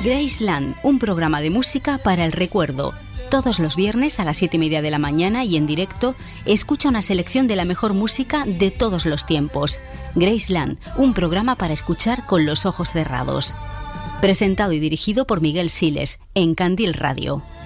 Graceland, un programa de música para el recuerdo. Todos los viernes a las 7:30 de la mañana y en directo, escucha una selección de la mejor música de todos los tiempos. Graceland, un programa para escuchar con los ojos cerrados. Presentado y dirigido por Miguel Siles, en Candil Radio.